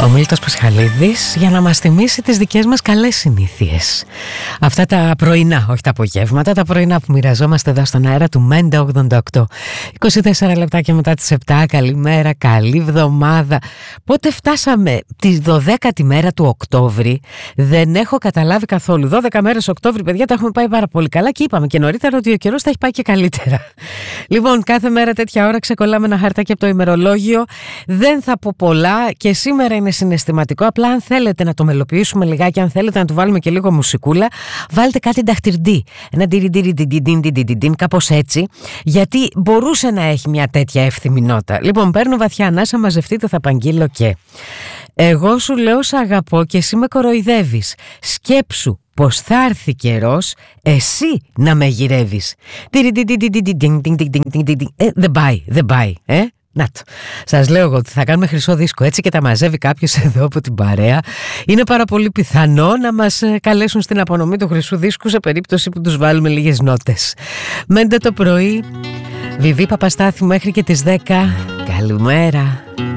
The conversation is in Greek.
Ο Μίλτος Πασχαλίδης για να μας θυμίσει τις δικές μας καλές συνήθειες. Αυτά τα πρωινά, όχι τα απογεύματα, τα πρωινά που μοιραζόμαστε εδώ στον αέρα του Μέντε 88. 24 λεπτάκια μετά τις 7, καλημέρα, καλή εβδομάδα. Πότε φτάσαμε τη 12η μέρα του Οκτώβρη, δεν έχω καταλάβει καθόλου. 12 μέρες Οκτώβρη, παιδιά, τα έχουμε πάει πάρα πολύ καλά και είπαμε και νωρίτερα ότι ο καιρός θα έχει πάει και καλύτερα. Λοιπόν, κάθε μέρα τέτοια ώρα ξεκολλάμε ένα χαρτάκι από το ημερολόγιο. Δεν θα πω πολλά και σήμερα είναι συναισθηματικό. Απλά αν θέλετε να το μελοποιήσουμε λιγάκι, αν θέλετε να του βάλουμε και λίγο μουσικούλα, βάλτε κάτι νταχτυρντή. Ένα τυριντυριντυριντυριντυριντυριντυριντυ, κάπως έτσι, γιατί μπορούσε να έχει μια τέτοια εύθυμη νότα. Λοιπόν, παίρνω βαθιά ανάσα, μαζευτείτε, θα απαγγείλω και. Εγώ σου λέω σ' αγαπώ και εσύ με κοροϊδεύεις. Σκέψου πως θα έρθει καιρός εσύ να με γυρεύεις. Δεν πάει. Να το. Σας λέω εγώ ότι θα κάνουμε χρυσό δίσκο έτσι και τα μαζεύει κάποιος εδώ από την παρέα. Είναι πάρα πολύ πιθανό να μας καλέσουν στην απονομή του χρυσού δίσκου σε περίπτωση που τους βάλουμε λίγες νότες. Μέντε το πρωί, Βιβί Παπαστάθη μέχρι και τις 10. Καλημέρα.